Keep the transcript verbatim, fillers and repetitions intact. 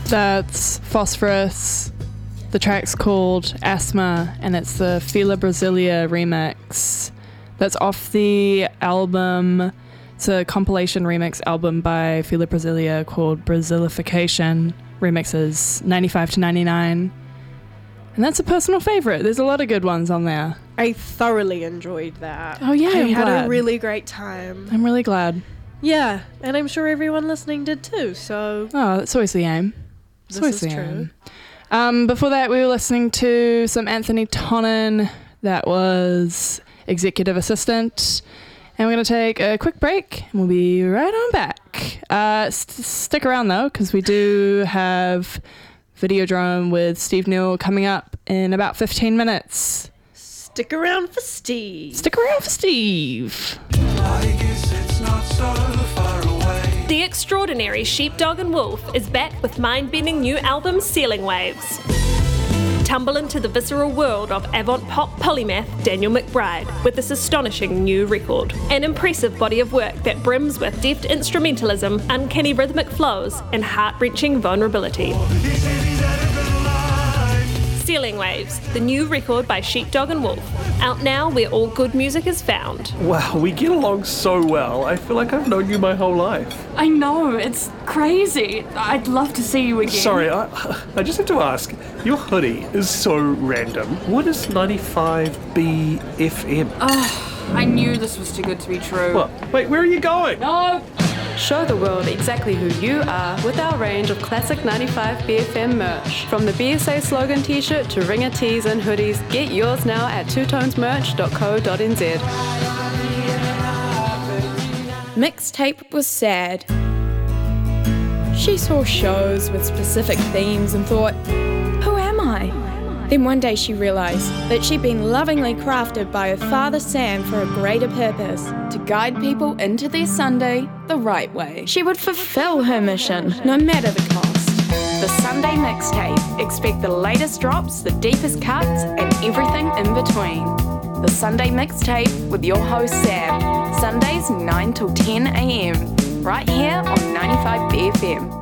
That's Phosphorus. The track's called Asthma, and it's the Fila Brasilia remix. That's off the album. It's a compilation remix album by Fila Brasilia called Brasilification Remixes ninety-five to ninety-nine. And that's a personal favorite. There's a lot of good ones on there. I thoroughly enjoyed that. Oh, yeah, I I'm had glad. a really great time. I'm really glad. Yeah, and I'm sure everyone listening did too, so... Oh, that's always the aim. It's This always is the true. aim. Um, before that, we were listening to some Anthony Tonnon. That was Executive Assistant. And we're going to take a quick break, and we'll be right on back. Uh, st- stick around, though, because we do have Videodrome with Steve Newell coming up in about fifteen minutes. Stick around for Steve. Stick around for Steve. I guess it's not so far away. The extraordinary Sheepdog and Wolf is back with mind-bending new album Ceiling Waves. Tumble into the visceral world of avant-pop polymath Daniel McBride with this astonishing new record. An impressive body of work that brims with deft instrumentalism, uncanny rhythmic flows, and heart-wrenching vulnerability. Ceiling Waves, the new record by Sheepdog and Wolf. Out now where all good music is found. Wow, we get along so well. I feel like I've known you my whole life. I know, it's crazy. I'd love to see you again. Sorry, I, I just have to ask. Your hoodie is so random. What is ninety-five B F M? Oh, I knew this was too good to be true. What? Wait, where are you going? No! Show the world exactly who you are with our range of classic ninety-five B F M merch. From the B S A slogan t-shirt to ringer tees and hoodies, get yours now at two tones merch dot co dot n z. Mixtape was sad. She saw shows with specific themes and thought, who am I? Then one day she realised that she'd been lovingly crafted by her father Sam for a greater purpose, to guide people into their Sunday the right way. She would fulfil her mission, no matter the cost. The Sunday Mixtape. Expect the latest drops, the deepest cuts, and everything in between. The Sunday Mixtape with your host Sam. Sundays nine till ten a.m. right here on ninety-five B F M.